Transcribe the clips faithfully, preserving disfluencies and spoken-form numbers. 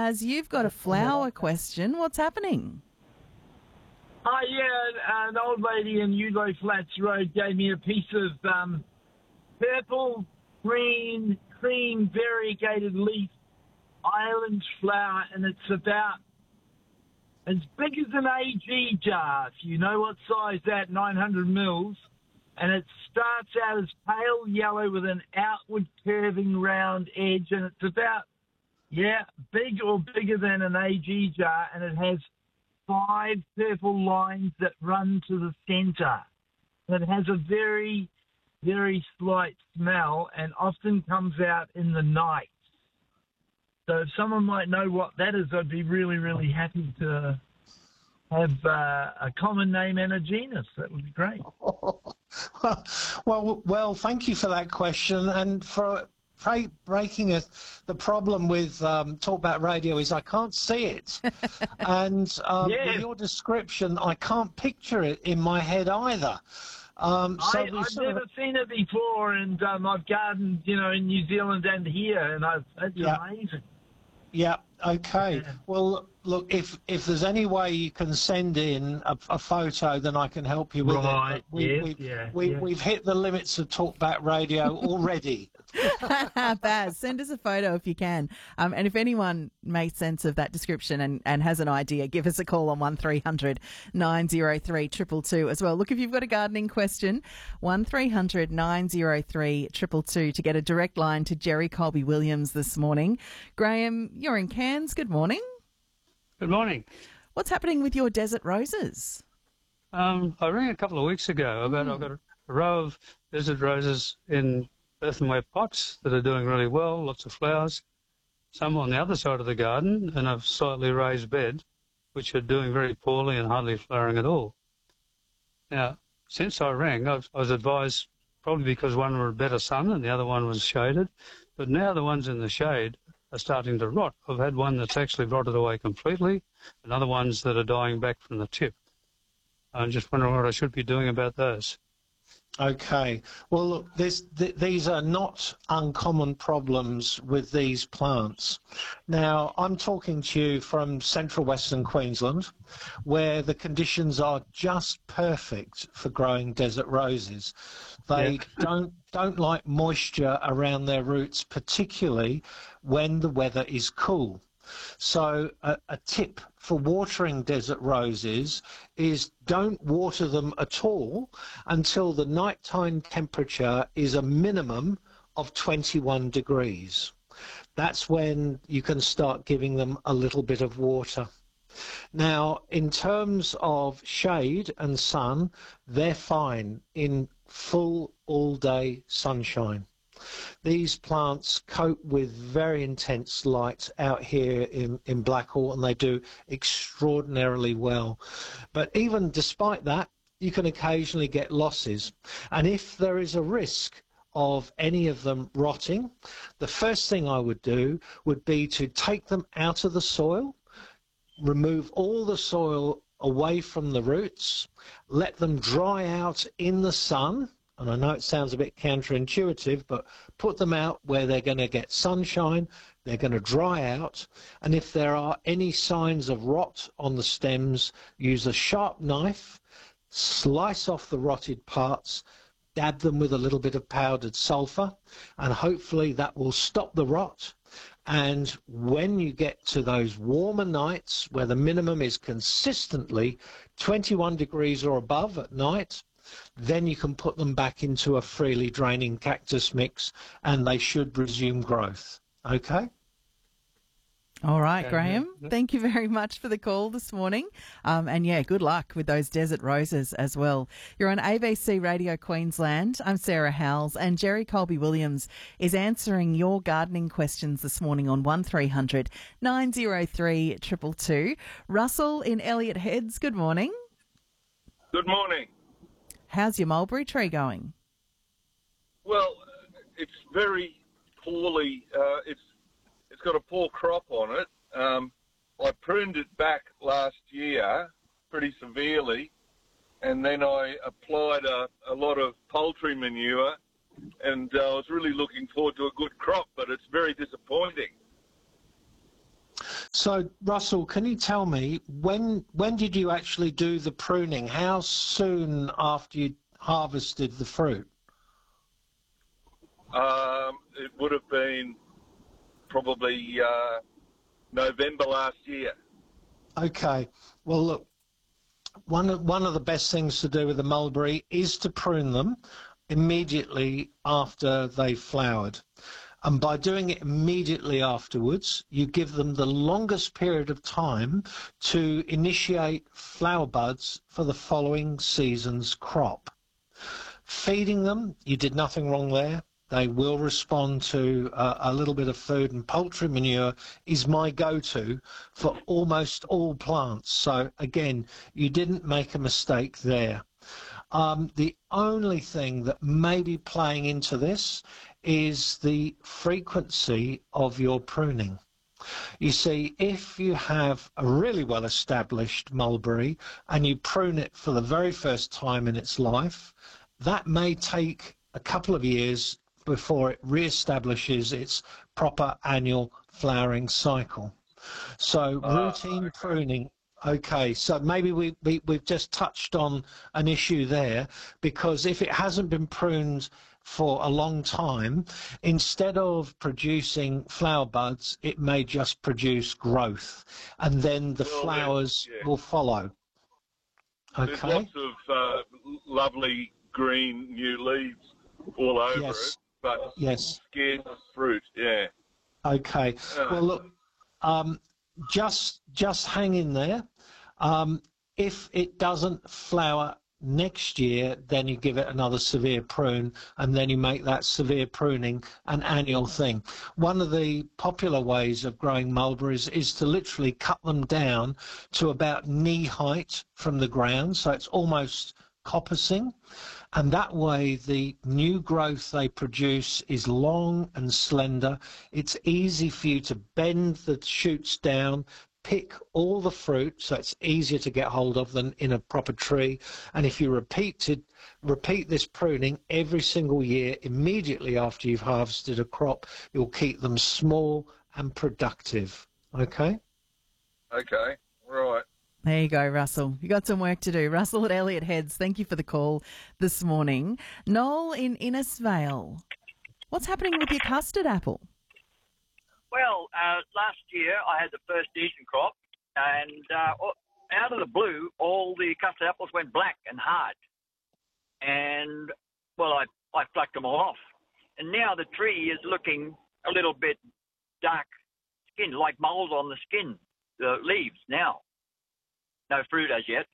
as you've got a flower question. What's happening? Oh, yeah, an old lady in Yulo Flats Road gave me a piece of um, purple, green, cream, variegated leaf island flower, and it's about as big as an A G jar, if you know what size that, nine hundred mils, and it starts out as pale yellow with an outward curving round edge, and it's about, yeah, big or bigger than an A G jar, and it has five purple lines that run to the centre. And it has a very, very slight smell and often comes out in the night. So if someone might know what that is, I'd be really, really happy to have uh, a common name and a genus. That would be great. well, well, well, thank you for that question. And for breaking a, the problem with um, Talkback Radio is I can't see it. and um, yeah. with your description, I can't picture it in my head either. Um, so I, I've never of... seen it before, and um, I've gardened, you know, in New Zealand and here, and I've, it's yeah. amazing. Yeah, okay. Yeah. Well, look, if if there's any way you can send in a, a photo, then I can help you with right. it. We, yes, we've, yeah, we, yeah. we've hit the limits of Talkback Radio already. Baz, send us a photo if you can. Um, and if anyone makes sense of that description and, and has an idea, give us a call on one three hundred nine oh three two two two as well. Look, if you've got a gardening question, one three hundred nine oh three two two two to get a direct line to Jerry Colby Williams this morning. Graham, you're in Cairns. Good morning. Good morning. What's happening with your desert roses? Um, I rang a couple of weeks ago about mm. I've got a row of desert roses in earthenware pots that are doing really well, lots of flowers. Some on the other side of the garden in a slightly raised bed, which are doing very poorly and hardly flowering at all. Now, since I rang, I've, I was advised, probably because one were better sun and the other one was shaded, but now the ones in the shade are starting to rot. I've had one that's actually rotted away completely, and other ones that are dying back from the tip. I'm just wondering what I should be doing about those. Okay. Well, look, this, th these are not uncommon problems with these plants. Now, I'm talking to you from central Western Queensland, where the conditions are just perfect for growing desert roses. They yeah. don't don't like moisture around their roots, particularly when the weather is cool. So a, a tip for watering desert roses is don't water them at all until the nighttime temperature is a minimum of twenty-one degrees. That's when you can start giving them a little bit of water. Now, in terms of shade and sun, they're fine in full all-day sunshine. These plants cope with very intense light out here in, in Blackall, and they do extraordinarily well. But even despite that, you can occasionally get losses. And if there is a risk of any of them rotting, the first thing I would do would be to take them out of the soil, remove all the soil away from the roots, let them dry out in the sun. And I know it sounds a bit counterintuitive, but put them out where they're going to get sunshine, they're going to dry out, and if there are any signs of rot on the stems, use a sharp knife, slice off the rotted parts, dab them with a little bit of powdered sulphur, and hopefully that will stop the rot. And when you get to those warmer nights where the minimum is consistently twenty-one degrees or above at night, then you can put them back into a freely draining cactus mix and they should resume growth. Okay? All right, Graham. Thank you very much for the call this morning. Um, and, yeah, good luck with those desert roses as well. You're on A B C Radio Queensland. I'm Sarah Howells, and Jerry Colby Williams is answering your gardening questions this morning on one three hundred nine oh three two two two. Russell in Elliott Heads, good morning. Good morning. How's your mulberry tree going? Well, it's very poorly. Uh, it's it's got a poor crop on it. Um, I pruned it back last year pretty severely, and then I applied a, a lot of poultry manure, and uh, I was really looking forward to a good crop, but it's very disappointing. So, Russell, can you tell me when when did you actually do the pruning? How soon after you harvested the fruit? Um, it would have been probably uh, November last year. Okay. Well, look, one of, one of the best things to do with the mulberry is to prune them immediately after they've flowered. And by doing it immediately afterwards, you give them the longest period of time to initiate flower buds for the following season's crop. Feeding them, you did nothing wrong there. They will respond to uh, a little bit of food, and poultry manure is my go-to for almost all plants. So again, you didn't make a mistake there. Um, the only thing that may be playing into this is the frequency of your pruning. You see, if you have a really well-established mulberry and you prune it for the very first time in its life, that may take a couple of years before it re-establishes its proper annual flowering cycle. So routine uh, okay. pruning, okay, so maybe we, we, we've just touched on an issue there, because if it hasn't been pruned for a long time, instead of producing flower buds, it may just produce growth, and then the well, flowers yeah. will follow. Okay. There's lots of uh, lovely green new leaves all over yes. it, but yes. scarce fruit, yeah. Okay. Uh, well, look, um, just just hang in there. Um, if it doesn't flower next year, then you give it another severe prune, and then you make that severe pruning an annual thing. One of the popular ways of growing mulberries is to literally cut them down to about knee height from the ground, so it's almost coppicing, and that way the new growth they produce is long and slender. It's easy for you to bend the shoots down, pick all the fruit, so it's easier to get hold of than in a proper tree. And if you repeated, repeat this pruning every single year, immediately after you've harvested a crop, you'll keep them small and productive. Okay? Okay, right. There you go, Russell. You got some work to do. Russell at Elliott Heads, thank you for the call this morning. Noel in Innisfail, what's happening with your custard apple? Well, uh, last year I had the first decent crop, and uh, out of the blue, all the custard apples went black and hard. And, well, I, I plucked them all off. And now the tree is looking a little bit dark skin, like mould on the skin, the leaves now. No fruit as yet.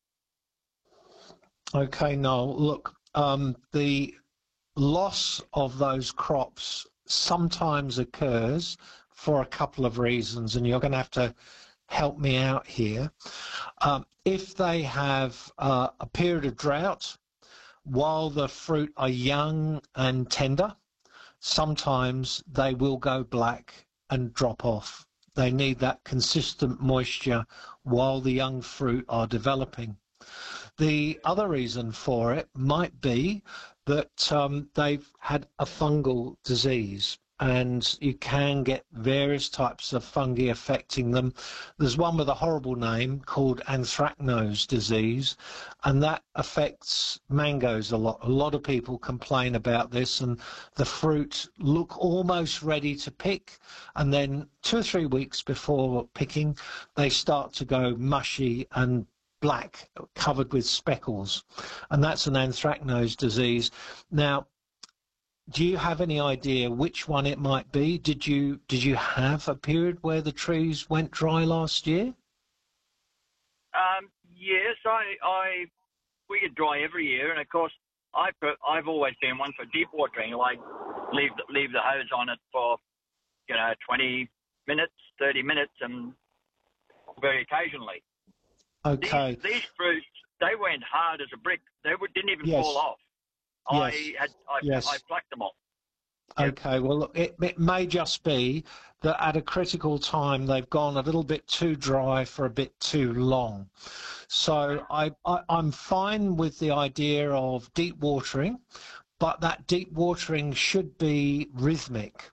Okay, Noel, look, um, the loss of those crops sometimes occurs for a couple of reasons, and you're going to have to help me out here. Um, if they have uh, a period of drought while the fruit are young and tender, sometimes they will go black and drop off. They need that consistent moisture while the young fruit are developing. The other reason for it might be that um, they've had a fungal disease, and you can get various types of fungi affecting them. There's one with a horrible name called anthracnose disease, and that affects mangoes a lot. A lot of people complain about this, and the fruit look almost ready to pick, and then two or three weeks before picking, they start to go mushy and black, covered with speckles, and that's an anthracnose disease. Now, do you have any idea which one it might be? Did you did you have a period where the trees went dry last year? Um, yes, I, I we get dry every year, and of course I I've always been one for deep watering, like leave leave the hose on it for you know twenty minutes, thirty minutes, and very occasionally. Okay. These, these fruits, they went hard as a brick. They would, didn't even yes. fall off. Yes. I had, I, yes. I plucked them off. Okay. Yep. Well, look, it, it may just be that at a critical time they've gone a little bit too dry for a bit too long. So I, I, I'm fine with the idea of deep watering, but that deep watering should be rhythmic.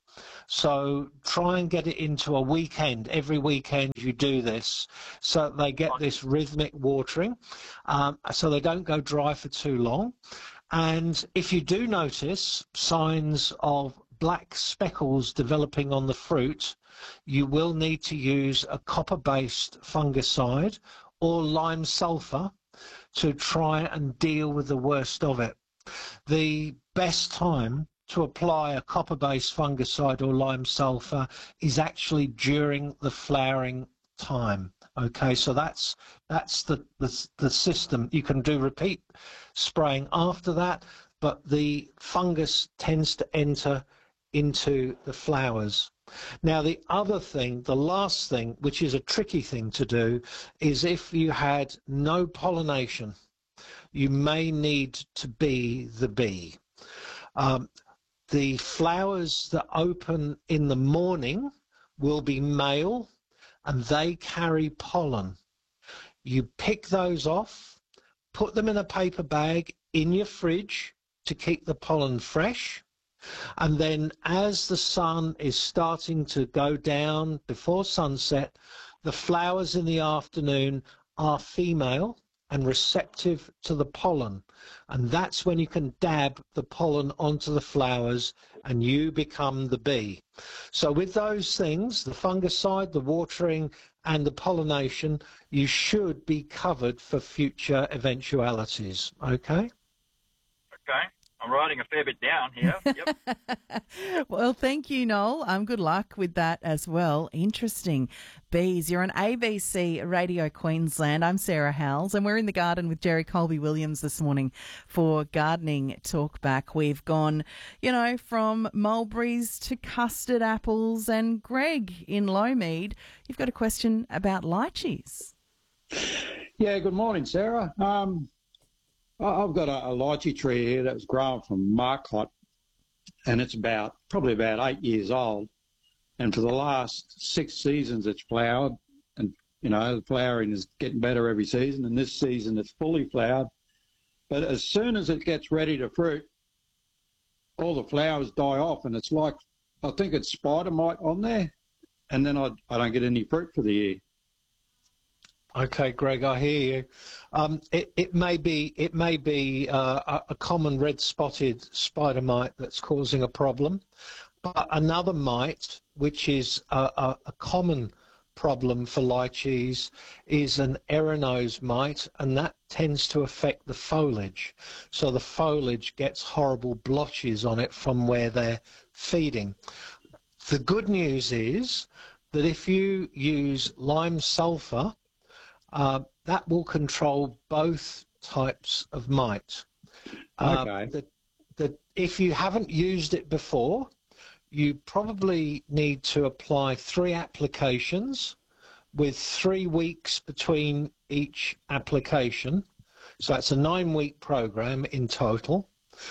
So try and get it into a weekend. Every weekend you do this, so they get this rhythmic watering, um, so they don't go dry for too long. And if you do notice signs of black speckles developing on the fruit, you will need to use a copper-based fungicide or lime sulfur to try and deal with the worst of it. The best time to apply a copper-based fungicide or lime sulfur is actually during the flowering time. Okay, so that's that's the, the the system. You can do repeat spraying after that, but the fungus tends to enter into the flowers. Now, the other thing, the last thing, which is a tricky thing to do, is if you had no pollination, you may need to be the bee. Um, the flowers that open in the morning will be male, and they carry pollen. You pick those off, put them in a paper bag in your fridge to keep the pollen fresh. And then as the sun is starting to go down before sunset, the flowers in the afternoon are female and receptive to the pollen. And that's when you can dab the pollen onto the flowers and you become the bee. So with those things, the fungicide, the watering and the pollination, you should be covered for future eventualities. Okay? Okay. I'm writing a fair bit down here. Yep. Well, thank you, Noel. Um, good luck with that as well. Interesting. Bees, you're on A B C Radio Queensland. I'm Sarah Howells, and we're in the garden with Jerry Colby-Williams this morning for Gardening Talkback. We've gone, you know, from mulberries to custard apples, and Greg in Lowmead, you've got a question about lychees. Yeah, good morning, Sarah. Um, I've got a, a lychee tree here that was grown from Marcotte, and it's about probably about eight years old. And for the last six seasons, it's flowered, and you know the flowering is getting better every season. And this season, it's fully flowered. But as soon as it gets ready to fruit, all the flowers die off, and it's like I think it's spider mite on there, and then I I don't get any fruit for the year. Okay, Greg, I hear you. Um, it, it may be it may be uh, a, a common red-spotted spider mite that's causing a problem, but another mite, which is a, a, a common problem for lychees, is an erinose mite, and that tends to affect the foliage. So the foliage gets horrible blotches on it from where they're feeding. The good news is that if you use lime sulfur, Uh, that will control both types of mite. Uh, okay. That, that if you haven't used it before, you probably need to apply three applications with three weeks between each application. So that's a nine-week program in total.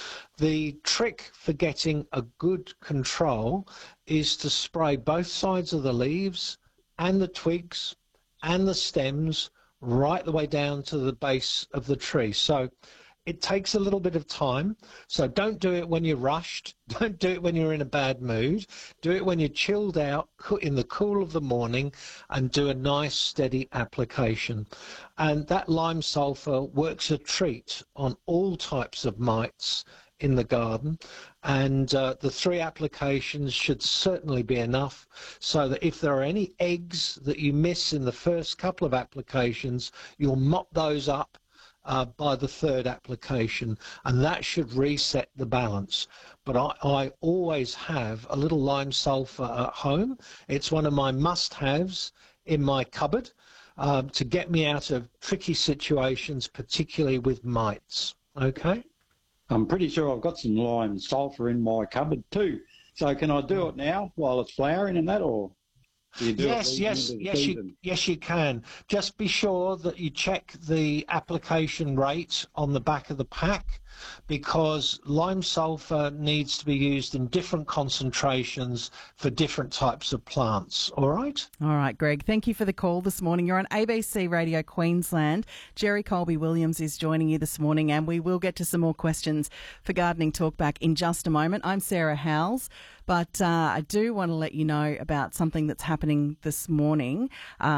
The trick for getting a good control is to spray both sides of the leaves and the twigs and the stems right the way down to the base of the tree. So it takes a little bit of time. So don't do it when you're rushed. Don't do it when you're in a bad mood. Do it when you're chilled out, in the cool of the morning, and do a nice steady application. And that lime sulfur works a treat on all types of mites in the garden, and uh, the three applications should certainly be enough, so that if there are any eggs that you miss in the first couple of applications, you'll mop those up uh, by the third application, and that should reset the balance. But I, I always have a little lime sulfur at home. It's one of my must-haves in my cupboard uh, to get me out of tricky situations, particularly with mites. Okay? I'm pretty sure I've got some lime sulfur in my cupboard too. So can I do it now while it's flowering and that, or do you do yes, it yes, yes, you, yes, you can. Just be sure that you check the application rate on the back of the pack, because lime sulphur needs to be used in different concentrations for different types of plants. All right? All right, Greg, thank you for the call this morning. You're on A B C Radio Queensland. Jerry Colby-Williams is joining you this morning, and we will get to some more questions for Gardening Talkback in just a moment. I'm Sarah Howells, but uh, I do want to let you know about something that's happening this morning. Uh,